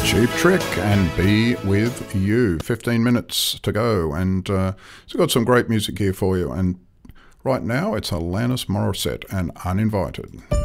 Cheap Trick and Be With You. 15 minutes to go, and so got some great music here for you. And right now it's Alanis Morissette and Uninvited.